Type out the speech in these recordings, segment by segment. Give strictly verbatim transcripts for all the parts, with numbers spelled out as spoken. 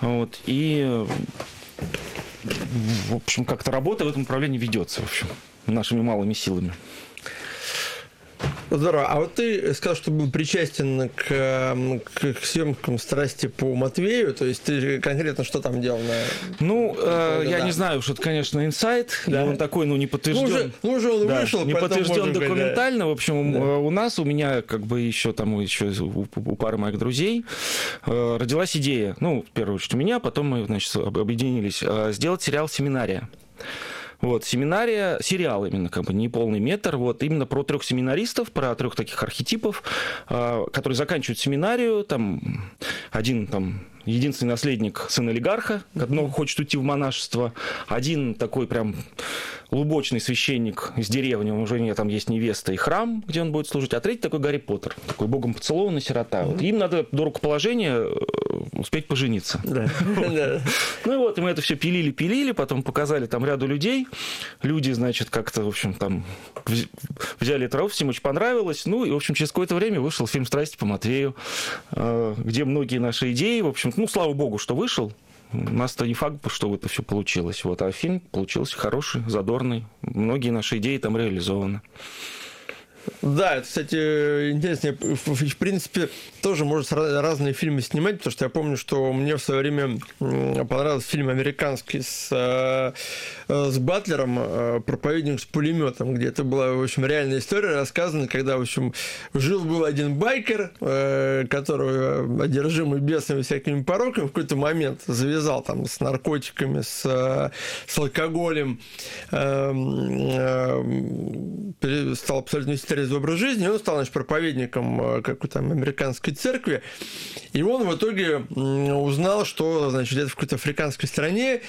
Вот, и, в общем, как-то работа в этом направлении ведется, в общем, нашими малыми силами. Здорово. А вот ты сказал, что был причастен к, к, к съемкам «Страсти по Матвею», то есть ты конкретно что там делал? На... Ну, э, я да. не знаю, что это, конечно, инсайт, да. он такой, ну, не подтвержден. Ну, уже, ну, уже он да, вышел, не подтвержден документально, да. в общем, да. у нас, у меня, как бы, еще там, еще у, у пары моих друзей э, родилась идея, ну, в первую очередь у меня, потом мы, значит, объединились, э, сделать сериал «Семинария». Вот, семинария, сериал именно, как бы, не полный метр, вот, именно про трех семинаристов, про трех таких архетипов, э, которые заканчивают семинарию, там, один, там, единственный наследник, сын олигарха, но хочет уйти в монашество, один такой прям глубочный священник из деревни, у него там есть невеста и храм, где он будет служить, а третий такой Гарри Поттер, такой богом поцелованный сирота. Вот. Им надо до рукоположения успеть пожениться. Да. Ну и вот, мы это все пилили-пилили, потом показали там ряду людей. Люди, значит, как-то, в общем, там взяли это всем очень понравилось. Ну и, в общем, через какое-то время вышел фильм «Страсти по Матвею», где многие наши идеи, в общем, ну, слава богу, что вышел. У нас-то не факт, что это все получилось. Вот, а фильм получился хороший, задорный. Многие наши идеи там реализованы. Да, это, кстати, интересно. В принципе, тоже можно разные фильмы снимать, потому что я помню, что мне в свое время понравился фильм американский с, с Батлером «Проповедник с пулеметом», где это была, в общем, реальная история рассказана, когда, в общем, жил-был один байкер, который, одержимый бесами всякими пороками, в какой-то момент завязал там с наркотиками, с, с алкоголем, стал абсолютно из образ жизни, и он стал, значит, проповедником какой-то там американской церкви, и он в итоге узнал, что, значит, где-то в какой-то африканской стране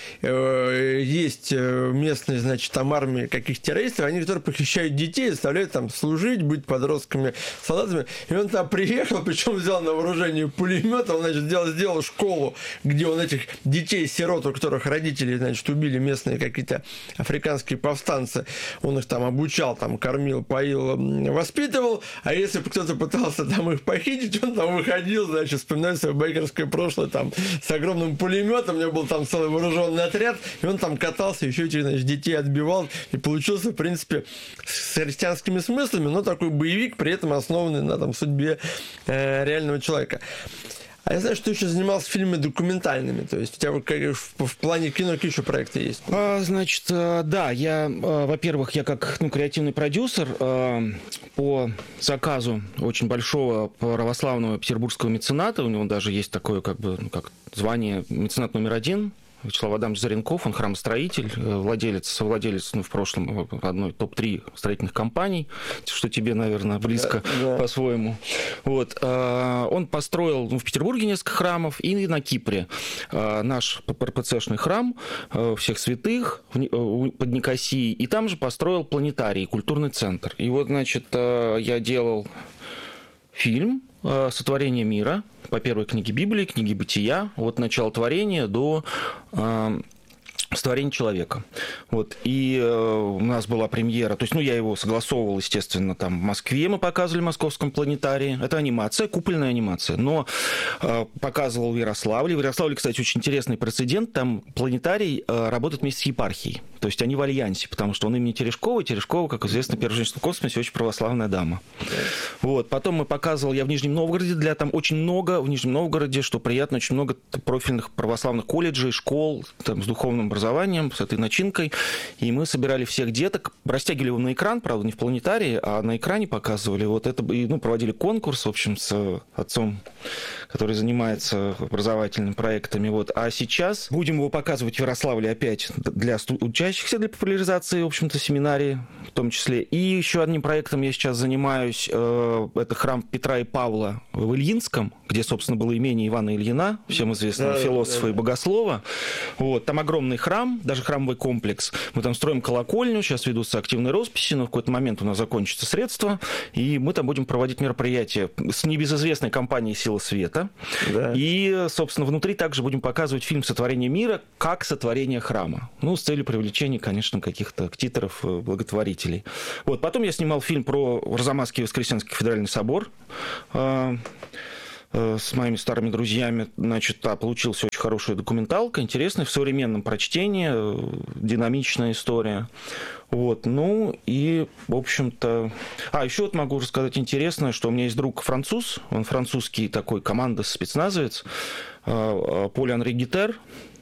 есть местные, значит, там армии каких-то террористов, они, которые похищают детей, заставляют там служить, быть подростками, солдатами, и он там приехал, причем взял на вооружение пулемет, он, значит, сделал, сделал школу, где он этих детей-сирот, у которых родители, значит, убили местные какие-то африканские повстанцы, он их там обучал, там, кормил, поил, воспитывал, а если бы кто-то пытался там их похитить, он там выходил, значит, вспоминает свое байкерское прошлое, там, с огромным пулеметом, у него был там целый вооруженный отряд, и он там катался, еще этих, значит, детей отбивал, и получился, в принципе, с христианскими смыслами, но такой боевик, при этом основанный на там судьбе э, реального человека. А я знаю, что ты еще занимался фильмами документальными, то есть у тебя в, в плане кино какие еще проекты есть? А, значит, да, я, во-первых, я как, ну, креативный продюсер по заказу очень большого православного петербургского мецената, у него даже есть такое, как бы, ну, как звание меценат номер один, Вячеслав Адамович Заренков, он храмостроитель, владелец, совладелец, ну, в прошлом одной топ три строительных компаний, что тебе, наверное, близко, да, да. по-своему. Вот. Он построил, ну, в Петербурге несколько храмов и на Кипре. Наш ПЦшный храм всех святых под Никосией, и там же построил планетарий, культурный центр. И вот, значит, я делал фильм «Сотворение мира» по первой книге Библии, книге Бытия, от начала творения до э, сотворения человека. Вот. И э, у нас была премьера, то есть, ну, я его согласовывал, естественно, там в Москве мы показывали в Московском планетарии. Это анимация, купольная анимация, но э, показывал в Ярославле. В Ярославле, кстати, очень интересный прецедент, там планетарий э, работает вместе с епархией. То есть они в альянсе, потому что он имени Терешкова, и Терешкова, как известно, первая женщина в космосе, очень православная дама. Вот. Потом мы показывал, я в Нижнем Новгороде, для там очень много, в Нижнем Новгороде, что приятно, очень много профильных православных колледжей, школ, там, с духовным образованием, с этой начинкой, и мы собирали всех деток, растягивали его на экран, правда, не в планетарии, а на экране показывали, вот это, и, ну, проводили конкурс, в общем, с отцом, который занимается образовательными проектами, вот. А сейчас будем его показывать в Ярославле опять для учащихся, для популяризации, в общем-то, семинарии в том числе. И еще одним проектом я сейчас занимаюсь, это храм Петра и Павла в Ильинском, где, собственно, было имение Ивана Ильина, всем известного, да, философа, да, и богослова. Вот, там огромный храм, даже храмовый комплекс. Мы там строим колокольню, сейчас ведутся активные росписи, но в какой-то момент у нас закончатся средства, и мы там будем проводить мероприятия с небезызвестной компанией «Сила света». Да. И, собственно, внутри также будем показывать фильм «Сотворение мира» как сотворение храма. Ну, с целью привлечения, конечно, каких-то актиторов, благотворителей. Вот. Потом я снимал фильм про Арзамасский Воскресенский кафедральный собор. с моими старыми друзьями. Значит, да, получилась очень хорошая документалка, интересная, в современном прочтении, динамичная история. Вот, ну и, в общем-то... А, еще вот могу рассказать интересное, что у меня есть друг француз, он французский такой командос-спецназовец, Поль-Анри Гитер.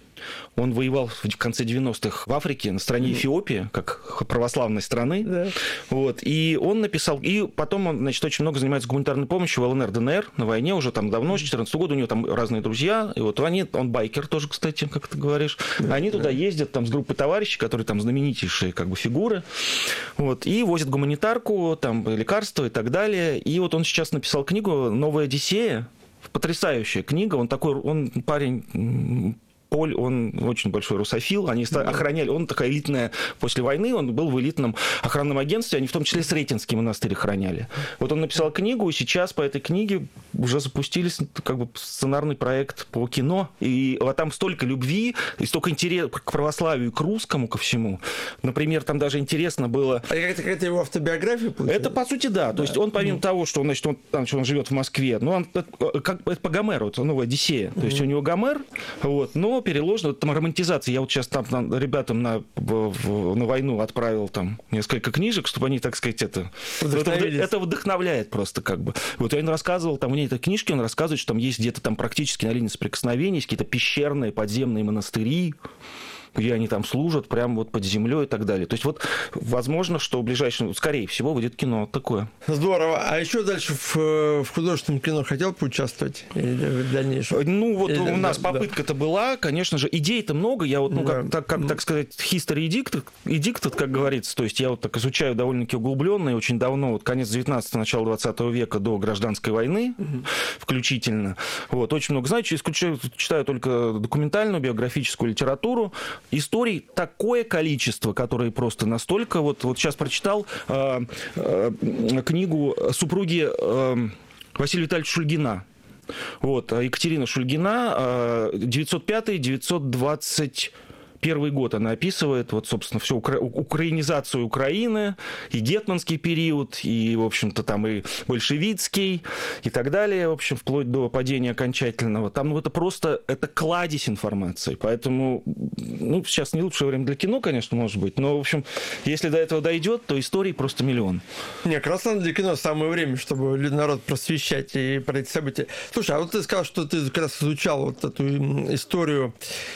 Он воевал в конце девяностых в Африке, на стороне Эфиопии, как православной страны. Да. Вот. И он написал... И потом он, значит, очень много занимается гуманитарной помощью в ЛНР, ДНР на войне уже там давно, с четырнадцатого года. У него там разные друзья. И вот они... Он байкер тоже, кстати, как ты говоришь. Да, они да. туда ездят там с группой товарищей, которые там знаменитейшие как бы фигуры. Вот. И возят гуманитарку, там лекарства и так далее. И вот он сейчас написал книгу «Новая Одиссея». Потрясающая книга. Он такой... Он парень... Поль, он очень большой русофил, они охраняли, он такая элитная, после войны он был в элитном охранном агентстве, они в том числе Сретенский монастырь охраняли. Вот он написал книгу, и сейчас по этой книге уже запустились как бы сценарный проект по кино, и вот там столько любви, и столько интереса к православию, к русскому, ко всему. Например, там даже интересно было... А это какая-то его автобиография получилась? Это, по сути, да. да. То есть он, помимо mm. того, что он, значит, он, там, что он живет в Москве, ну, он, как, это по Гомеру, это «Новая Одиссея». Mm-hmm. То есть у него Гомер, вот, но переложено, там романтизация. Я вот сейчас там, там ребятам на, в, на войну отправил там несколько книжек, чтобы они, так сказать, это, это, это вдохновляет просто как бы. Вот я им рассказывал, там у него этой книжки, он рассказывает, что там есть где-то там практически на линии соприкосновения, есть какие-то пещерные подземные монастыри, где они там служат прямо вот под землей и так далее. То есть вот возможно, что в ближайшем, скорее всего, выйдет кино такое. Здорово. А еще дальше в, в художественном кино хотел поучаствовать или в дальнейшем? Ну вот или, у нас да, попытка-то да. была, конечно же, идей-то много. Я вот, ну да. как, так, как так сказать, history addicted, addicted, как говорится. То есть я вот так изучаю довольно-таки углубленно и очень давно, вот конец девятнадцатого, начало двадцатого века до гражданской войны угу. включительно. Вот, очень много знаю, исключаю, читаю только документальную, биографическую литературу. Историй такое количество, которые просто настолько... Вот, вот сейчас прочитал э, э, книгу супруги э, Василия Витальевича Шульгина. Вот, Екатерина Шульгина, девятьсот пятый - девятьсот двадцать первый год она описывает, вот, собственно, всю укра... украинизацию Украины, и гетманский период, и, в общем-то, там и большевистский, и так далее, в общем, вплоть до падения окончательного. Там, ну, это просто, это кладезь информации, поэтому, ну, сейчас не лучшее время для кино, конечно, может быть, но, в общем, если до этого дойдет, то историй просто миллион. Не, как раз для кино самое время, чтобы народ просвещать и про эти события. Слушай, а вот ты сказал, что ты как раз изучал вот эту историю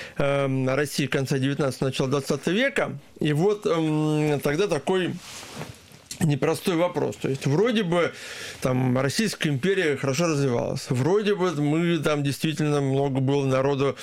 э, России конца девятнадцатого, начала двадцатого века, и вот эм, тогда такой непростой вопрос. То есть вроде бы там Российская империя хорошо развивалась, вроде бы мы там действительно много было народу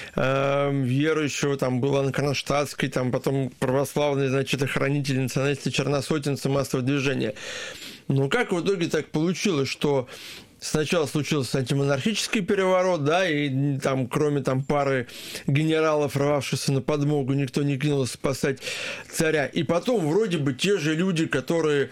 э, верующего, там было на Кронштадтской, там потом православные, значит, охранители, националисты, черносотенцы, массовое движение. Но как в итоге так получилось, что сначала случился антимонархический переворот, да, и там, кроме там пары генералов, рвавшихся на подмогу, никто не кинулся спасать царя. И потом вроде бы те же люди, которые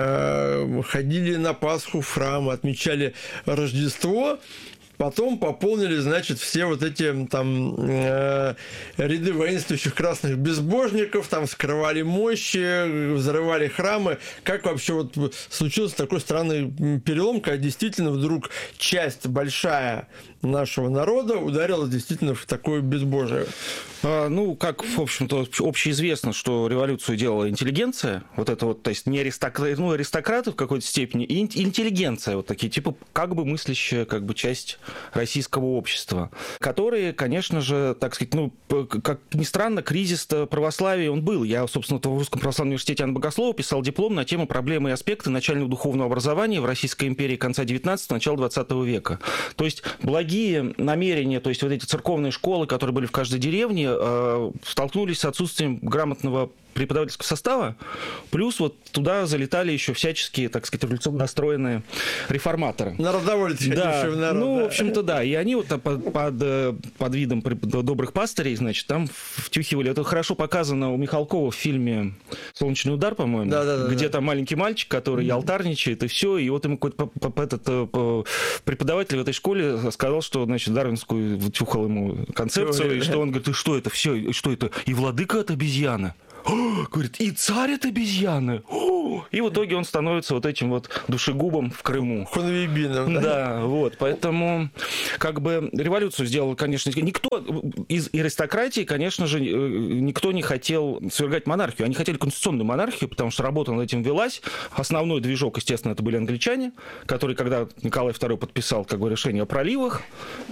э, ходили на Пасху в храм, отмечали Рождество, потом пополнили, значит, все вот эти там э, ряды воинствующих красных безбожников, там скрывали мощи, взрывали храмы. Как вообще вот случился такой странный перелом, когда действительно вдруг часть большая нашего народа ударилась действительно в такое безбожие? А, ну, как, в общем-то, общеизвестно, что революцию делала интеллигенция, вот это вот, то есть не аристократы, ну, аристократы в какой-то степени, и интеллигенция, вот такие, типа, как бы мыслящая, как бы часть российского общества, которые, конечно же, так сказать, ну, как ни странно, кризис-то православия он был. Я, собственно, в Русском православном университете Анны Богослова писал диплом на тему проблемы и аспекты начального духовного образования в Российской империи конца девятнадцатого, начала двадцатого века. То есть благие намерения, то есть вот эти церковные школы, которые были в каждой деревне, э, столкнулись с отсутствием грамотного преподавательского состава, плюс вот туда залетали еще всяческие, так сказать, революционно настроенные реформаторы. Народовольцы, да, в народ, ну, да. в общем-то, да. И они вот под, под, под видом добрых пастырей, значит, там втюхивали. Это хорошо показано у Михалкова в фильме «Солнечный удар», по-моему, да, да, да, где да. там маленький мальчик, который mm-hmm. алтарничает, и все. И вот ему какой-то этот преподаватель в этой школе сказал, что, значит, дарвинскую втюхал ему концепцию, Теория, и что он говорит, и что это все, и что это? И владыка от обезьяна. О, говорит, и царь от обезьяны. О! И в итоге он становится вот этим вот душегубом в Крыму. Хунвейбином, да? Да, вот, поэтому как бы революцию сделал, конечно, никто из аристократии, конечно же, никто не хотел свергать монархию. Они хотели конституционную монархию, потому что работа над этим велась. Основной движок, естественно, это были англичане, которые, когда Николай второй подписал как бы решение о проливах,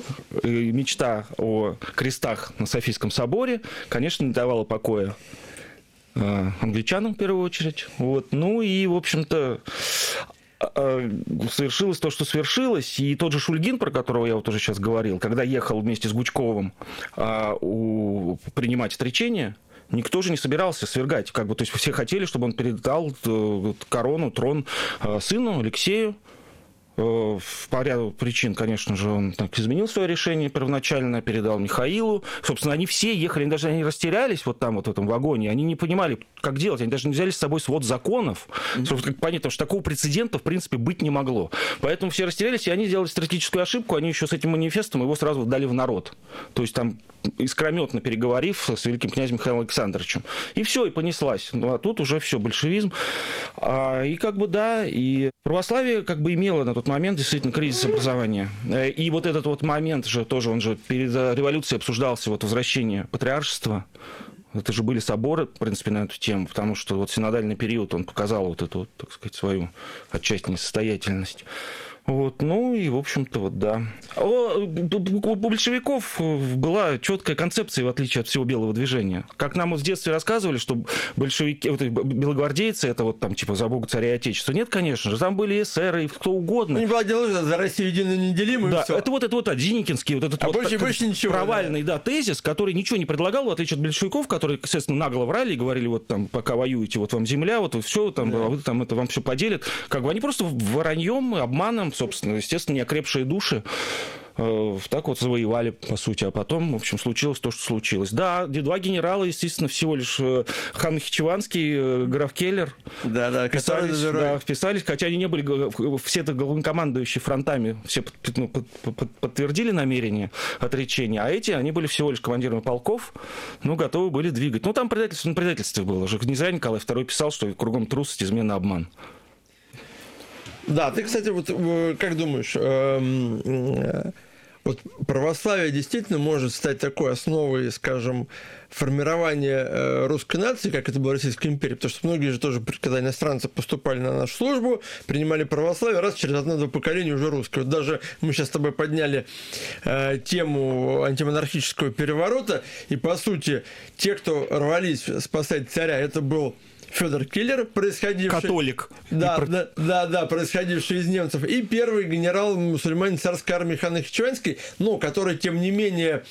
мечта о крестах на Софийском соборе, конечно, не давала покоя англичанам в первую очередь. Вот. Ну и, в общем-то, совершилось то, что свершилось. И тот же Шульгин, про которого я вот уже сейчас говорил, когда ехал вместе с Гучковым а, у, принимать отречение, никто же не собирался свергать. Как бы, то есть все хотели, чтобы он передал корону, трон сыну Алексею. По ряду причин, конечно же, он так изменил свое решение первоначально, передал Михаилу. Собственно, они все ехали, они даже они растерялись вот там, вот в этом вагоне, они не понимали, как делать, они даже не взяли с собой свод законов. Mm-hmm. Как понятно, что такого прецедента, в принципе, быть не могло. Поэтому все растерялись, и они сделали стратегическую ошибку, они еще с этим манифестом его сразу дали в народ. То есть там искрометно переговорив с великим князем Михаилом Александровичем. И все, и понеслась. Ну, а тут уже все, большевизм. А, и как бы, да, и православие как бы имело на тот момент действительно кризис образования. И вот этот вот момент же тоже, он же перед революцией обсуждался, вот возвращение патриаршества. Это же были соборы, в принципе, на эту тему, потому что вот синодальный период, он показал вот эту, вот, так сказать, свою отчасти несостоятельность. Вот, ну и, в общем-то, вот да. У большевиков была четкая концепция, в отличие от всего белого движения. Как нам вот в детстве рассказывали, что большевики, вот, белогвардейцы, это вот там типа за Бога, царя и отечества. Нет, конечно же, там были эсеры и кто угодно. Не было дела, за Россию единую неделимую, да, все. Это вот, это вот Деникинский, вот этот а вот больше, так, больше ничего, провальный да. Да, тезис, который ничего не предлагал, в отличие от большевиков, которые, естественно, нагло врали и говорили, вот там, пока воюете, вот вам земля, вот все, там, да. а вы там это вам все поделят. Как бы они просто вороньем, обманом, собственно, естественно, неокрепшие души э, так вот завоевали, по сути. А потом, в общем, случилось то, что случилось. Да, два генерала, естественно, всего лишь э, хан Нахичеванский, э, граф Келлер. Да, да, вписались, да, вписались, хотя они не были, все это главнокомандующие фронтами, все под, ну, под, под, подтвердили намерение отречения, а эти, они были всего лишь командирами полков, ну, готовы были двигать. Ну, там предательство на предательстве было. Не зря Николай второй писал, что кругом трусость, измена, обман. Да, ты, кстати, вот как думаешь, вот православие действительно может стать такой основой, скажем, формирования русской нации, как это было в Российской империи, потому что многие же тоже, когда иностранцы поступали на нашу службу, принимали православие, раз через одно-два поколения уже русское. Вот даже мы сейчас с тобой подняли э, тему антимонархического переворота, и, по сути, те, кто рвались спасать царя, это был Федор Келлер, происходивший... Католик. Да, про... да, да, да, происходивший из немцев. И первый генерал-мусульманин царской армии хан Нахичеванский, но который, тем не менее,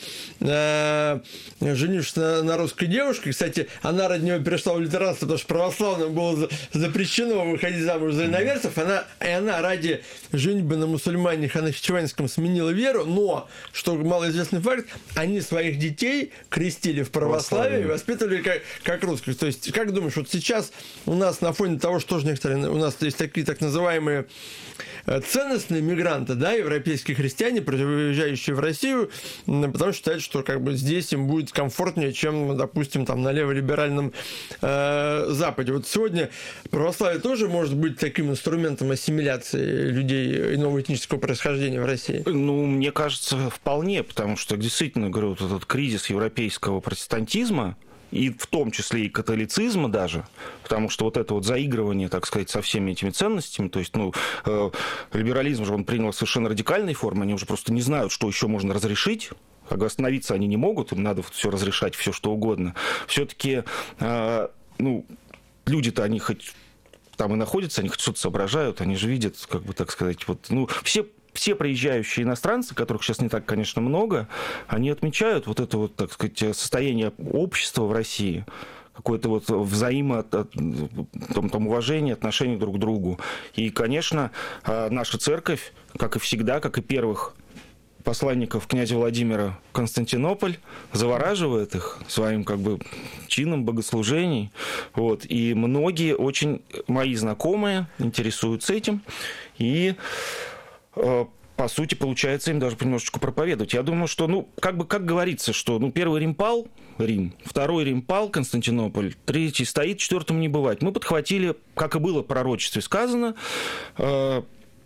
э, женившись на, на русской девушке, кстати, она ради него перешла в лютеранство, потому что православным было запрещено выходить замуж за иноверцев, она, и она ради женитьбы на мусульмане хан Нахичеванском сменила веру, но, что малоизвестный факт, они своих детей крестили в православие и воспитывали как, как русских. То есть, как думаешь, вот сейчас Сейчас у нас на фоне того, что же некоторые, у нас есть такие так называемые ценностные мигранты, да, европейские христиане, приезжающие в Россию, потому что считают, что как бы здесь им будет комфортнее, чем, допустим, там на леволиберальном э, Западе. Вот сегодня православие тоже может быть таким инструментом ассимиляции людей иного этнического происхождения в России? Ну, мне кажется, вполне, потому что действительно, говорю, вот этот кризис европейского протестантизма, и в том числе и католицизма даже, потому что вот это вот заигрывание, так сказать, со всеми этими ценностями, то есть, ну, э, либерализм же он принял совершенно радикальные формы, они уже просто не знают, что еще можно разрешить, как бы остановиться они не могут, им надо все разрешать, все что угодно. Все-таки, э, ну, люди-то они хоть там и находятся, они хоть что-то соображают, они же видят, как бы, так сказать, вот, ну, все Все приезжающие иностранцы, которых сейчас не так, конечно, много, они отмечают вот это вот, так сказать, состояние общества в России, какое-то вот взаимо там, там, уважение, отношение друг к другу. И, конечно, наша церковь, как и всегда, как и первых посланников князя Владимира в Константинополь, завораживает их своим как бы чином богослужений. Вот. И многие очень мои знакомые интересуются этим. И по сути, получается им даже понемножечку проповедовать. Я думаю, что, ну, как бы, как говорится, что, ну, первый Рим пал, Рим, второй Рим пал, Константинополь, третий стоит, четвертым не бывать. Мы подхватили, как и было в пророчестве сказано, э,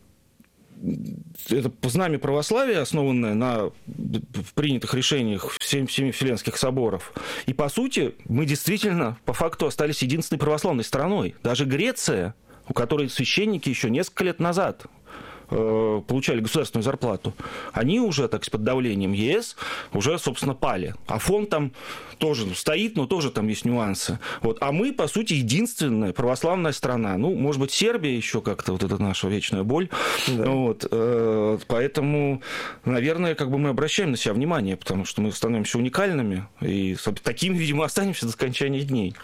это знамя православия, основанное на принятых решениях семи Вселенских соборов. И, по сути, мы действительно, по факту, остались единственной православной страной. Даже Греция, у которой священники еще несколько лет назад получали государственную зарплату, они уже, так сказать, под давлением ЕС уже, собственно, пали. А фонд там тоже стоит, но тоже там есть нюансы. Вот. А мы, по сути, единственная православная страна. Ну, может быть, Сербия еще как-то, вот это наша вечная боль. Да. Вот. Поэтому, наверное, как бы мы обращаем на себя внимание, потому что мы становимся уникальными, и такими, видимо, останемся до скончания дней.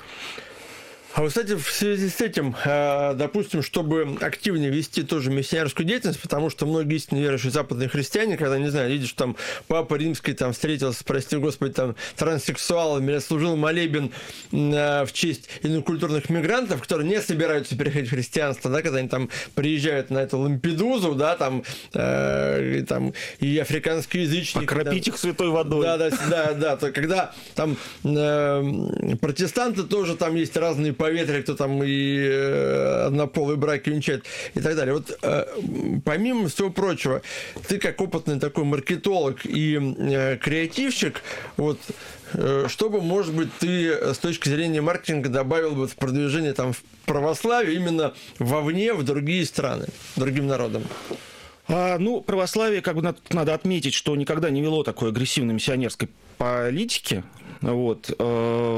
А вот, кстати, в связи с этим, допустим, чтобы активнее вести тоже миссионерскую деятельность, потому что многие истинно верующие западные христиане, когда, не знаю, видишь, что там Папа Римский там встретился, прости господи, там транссексуалами, или служил молебен в честь инокультурных мигрантов, которые не собираются переходить в христианство, да, когда они там приезжают на эту Лампедузу, да, там, э, там и африканские язычники. Покропить там, их святой водой. Да, да, да, да, то когда там э, протестанты тоже там есть разные поветрия, кто там и однополые браки венчает и так далее. Вот помимо всего прочего, ты как опытный такой маркетолог и креативщик, вот, что бы, может быть, ты с точки зрения маркетинга добавил бы в продвижение там в православие именно вовне, в другие страны, другим народам? А, ну, православие, как бы надо, надо отметить, что никогда не вело такой агрессивной миссионерской политики, вот, э,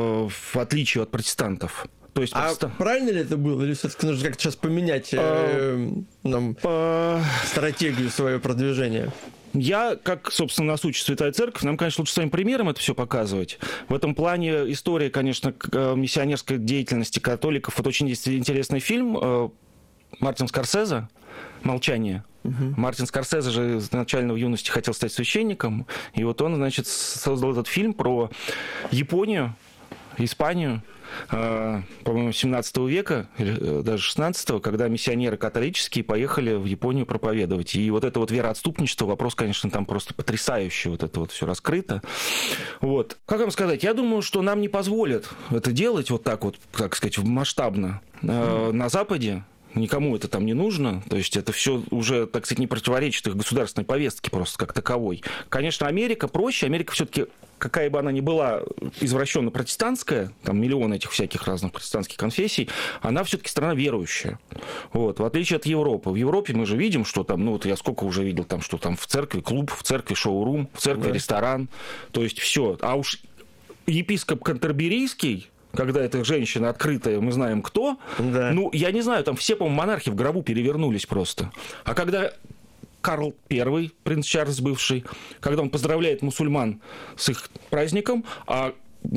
в отличие от протестантов. То есть, а просто... правильно ли это было? Или все-таки нужно как-то сейчас поменять э, нам а... стратегию своего продвижения? Я, как, собственно, нас учит Святая Церковь, нам, конечно, лучше своим примером это все показывать. В этом плане история, конечно, миссионерской деятельности католиков. Вот очень есть интересный фильм Мартин Скорсезе «Молчание». Угу. Мартин Скорсезе же изначально в юности хотел стать священником, и вот он, значит, создал этот фильм про Японию, Испанию, по-моему, семнадцатого века, или даже шестнадцатого, когда миссионеры католические поехали в Японию проповедовать. И вот это вот вероотступничество, вопрос, конечно, там просто потрясающий, вот это вот все раскрыто. Вот. Как вам сказать, я думаю, что нам не позволят это делать вот так вот, так сказать, масштабно mm. на Западе. Никому это там не нужно, то есть это все уже, так сказать, не противоречит их государственной повестке просто как таковой. Конечно, Америка проще, Америка все-таки, какая бы она ни была извращенно протестантская, там миллион этих всяких разных протестантских конфессий, она все-таки страна верующая. Вот, в отличие от Европы. В Европе мы же видим, что там, ну вот я сколько уже видел, там, что там в церкви клуб, в церкви шоурум, в церкви да. ресторан, то есть все. А уж епископ Кантерберийский, когда эта женщина открытая, мы знаем кто, да. ну, я не знаю, там все, по-моему, монархи в гробу перевернулись просто. А когда Карл Первый, принц Чарльз бывший, когда он поздравляет мусульман с их праздником, а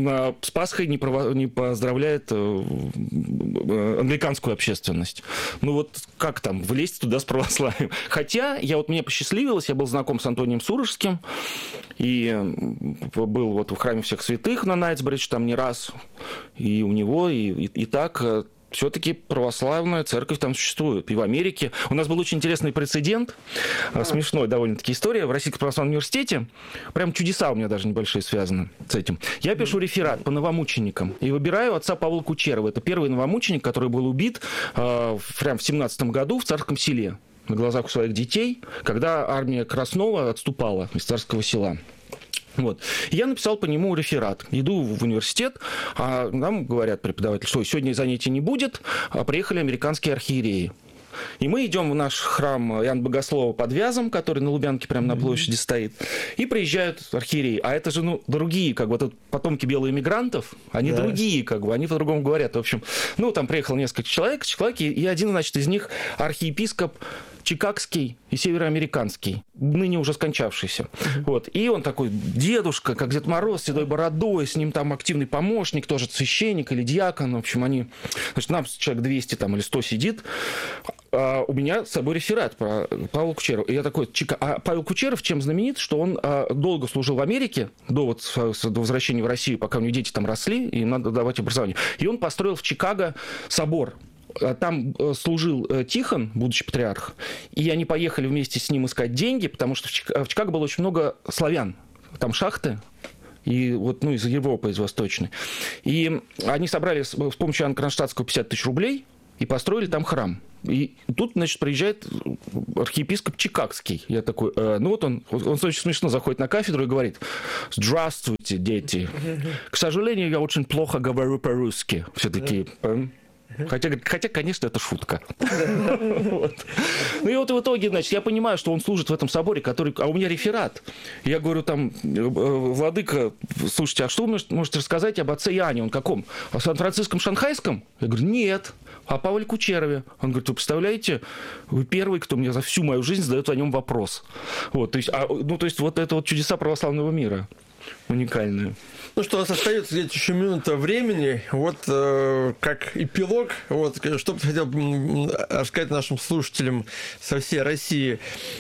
с Пасхой не, прово... не поздравляет англиканскую общественность. Ну вот как там, влезть туда с православием? Хотя, я вот мне посчастливилось, я был знаком с Антонием Сурожским, и был вот в храме всех святых на Найтсбридж там не раз, и у него, и, и, и так... Все-таки православная церковь там существует. И в Америке. У нас был очень интересный прецедент, а. смешной довольно-таки история. В Российском православном университете, прям чудеса у меня даже небольшие связаны с этим. Я пишу реферат по новомученикам и выбираю отца Павла Кучерова. Это первый новомученик, который был убит э, прям в семнадцатом году в Царском Селе на глазах у своих детей, когда армия Краснова отступала из Царского Села. Вот. Я написал по нему реферат. Иду в университет, а нам говорят преподаватели, что сегодня занятий не будет, а приехали американские архиереи. И мы идем в наш храм Иоанна Богослова под Вязом, который на Лубянке прямо на площади стоит, и приезжают архиереи. А это же, ну, другие, как бы, вот потомки белых эмигрантов, они да. другие, как бы, они по-другому говорят. В общем, ну, там приехало несколько человек, человек, и один, значит, из них архиепископ чикагский и североамериканский, ныне уже скончавшийся. Uh-huh. Вот. И он такой дедушка, как Дед Мороз, с седой бородой, с ним там активный помощник, тоже священник или диакон. В общем, они... Значит, нам человек двести там, или сто сидит. А у меня с собой реферат про Павла Кучерова. И я такой, Чика... а Павел Кучеров чем знаменит? Что он а, долго служил в Америке, до, вот, до возвращения в Россию, пока у него дети там росли, и им надо давать образование. И он построил в Чикаго собор. там служил Тихон, будущий патриарх, и они поехали вместе с ним искать деньги, потому что в Чикаго было очень много славян. Там шахты, и вот, ну, из Европы, из Восточной. И они собрали с помощью Иоанна Кронштадтского пятьдесят тысяч рублей и построили там храм. И тут, значит, приезжает архиепископ Чикагский. Я такой, э, ну вот он, он очень смешно заходит на кафедру и говорит: «Здравствуйте, дети. К сожалению, я очень плохо говорю по-русски». Все такие... Хотя, хотя, конечно, это шутка. Вот. Ну и вот в итоге, значит, я понимаю, что он служит в этом соборе, который... А у меня реферат. Я говорю там: «Владыка, слушайте, а что вы можете рассказать об отце Иоанне? Он каком? О Сан-Франциском Шанхайском?» Я говорю: «Нет, о Павле Кучерове». Он говорит: «Вы представляете, вы первый, кто мне за всю мою жизнь задает о нем вопрос». Вот, то есть, а, ну, то есть вот это вот чудеса православного мира. Уникальные. Ну что, у нас остается где-то еще минута времени. Вот э, как эпилог, вот, что бы ты хотел рассказать нашим слушателям со всей России,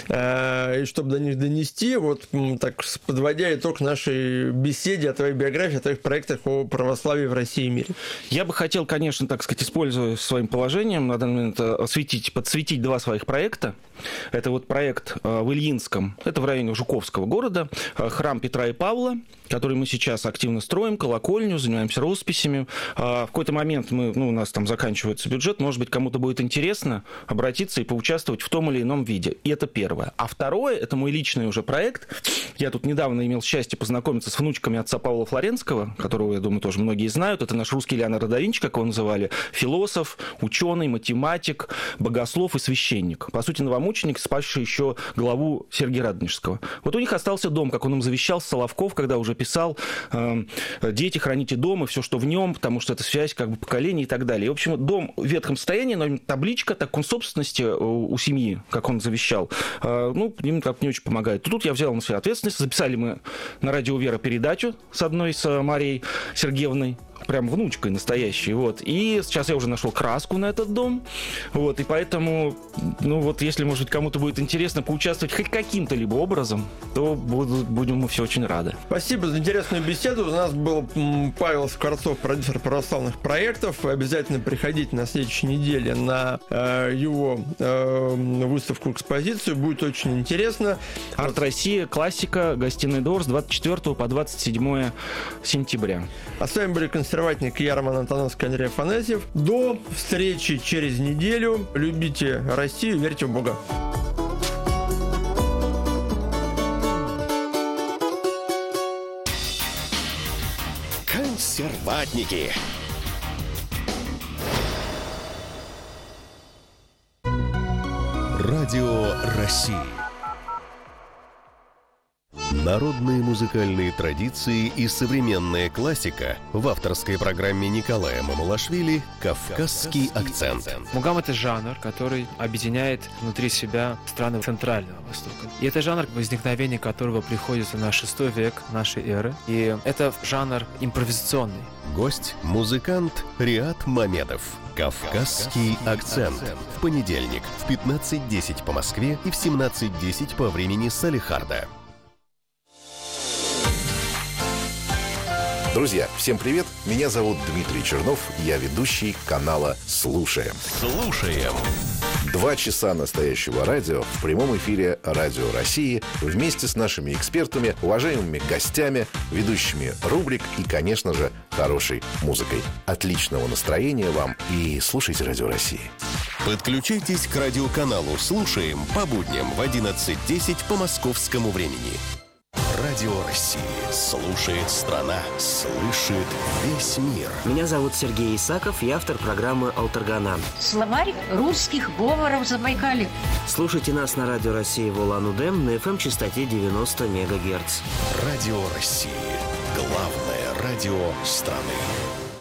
э, и чтобы до них донести, вот так подводя итог нашей беседе о твоей биографии, о твоих проектах о православии в России и мире. Я бы хотел, конечно, так сказать, используя своим положением на данный момент осветить, подсветить два своих проекта. Это вот проект в Ильинском, это в районе Жуковского города, храм Петра и Павла, который мы сейчас активно строим, колокольню, занимаемся росписями. В какой-то момент мы, ну, у нас там заканчивается бюджет, может быть, кому-то будет интересно обратиться и поучаствовать в том или ином виде. И это первое. А второе, это мой личный уже проект. Я тут недавно имел счастье познакомиться с внучками отца Павла Флоренского, которого, я думаю, тоже многие знают. Это наш русский Леонардо да Винчи, как его называли. Философ, ученый, математик, богослов и священник. По сути, новомученик, спасший еще главу Сергия Радонежского. Вот у них остался дом, как он им завещал, с Соловков, когда уже писал: «Дети, храните дом и все, что в нем, потому что это связь как бы поколений» и так далее. И, в общем, дом в ветхом состоянии, но табличка, так он собственности у семьи, как он завещал, ну, им как не очень помогает. Тут я взял на себя ответственность. Записали мы на радио «Вера» передачу с одной, с Марией Сергеевной, прям внучкой настоящей, вот. И сейчас я уже нашел краску на этот дом, вот, и поэтому, ну вот, если, может быть, кому-то будет интересно поучаствовать хоть каким-то либо образом, то будут, будем мы все очень рады. Спасибо за интересную беседу. У нас был Павел Скворцов, продюсер православных проектов. Обязательно приходите на следующей неделе на э, его э, выставку-экспозицию. Будет очень интересно. Арт Россия, классика, гостиный двор с двадцать четвёртого по двадцать седьмое сентября. А с вами были консерватник Ярман Антоновский, Андрей Афанасьев. До встречи через неделю. Любите Россию, верьте в Бога. Консерватники. Радио России. Народные музыкальные традиции и современная классика в авторской программе Николая Мамулашвили «Кавказский акцент». Мугам — это жанр, который объединяет внутри себя страны Центрального Востока. И это жанр, возникновение которого приходится на шестой век нашей эры. И это жанр импровизационный. Гость – музыкант Риат Мамедов. «Кавказский акцент». В понедельник в пятнадцать десять по Москве и в семнадцать десять по времени Салехарда. Друзья, всем привет! Меня зовут Дмитрий Чернов, я ведущий канала «Слушаем». Слушаем. Два часа настоящего радио в прямом эфире Радио России вместе с нашими экспертами, уважаемыми гостями, ведущими рубрик и, конечно же, хорошей музыкой. Отличного настроения вам и слушайте Радио России. Подключайтесь к радиоканалу «Слушаем» по будням в одиннадцать десять по московскому времени. Радио России. Слушает страна. Слышит весь мир. Меня зовут Сергей Исаков, я автор программы «Алтаргана». Словарь русских говоров Забайкалья. Слушайте нас на Радио России в Улан-Удэ на эф эм-частоте девяносто мегагерц. Радио России. Главное радио страны.